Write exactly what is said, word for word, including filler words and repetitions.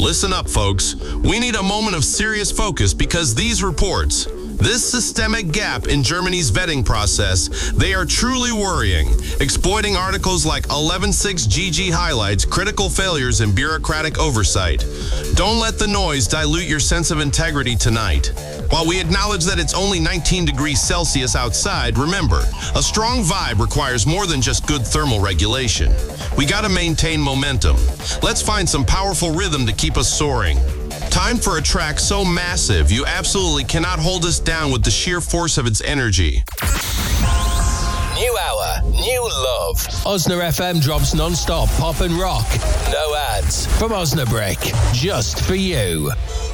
Listen up, folks. We need a moment of serious focus because these reports, this systemic gap in Germany's vetting process, they are truly worrying, exploiting articles like eleven six G G highlights critical failures in bureaucratic oversight. Don't let the noise dilute your sense of integrity tonight. While we acknowledge that it's only nineteen degrees Celsius outside, remember, a strong vibe requires more than just good thermal regulation. We gotta maintain momentum. Let's find some powerful rhythm to keep us soaring. Time for a track so massive, you absolutely cannot hold us down with the sheer force of its energy. New hour, new love. Osna F M drops non-stop pop and rock. No ads. From Osnabrück, just for you.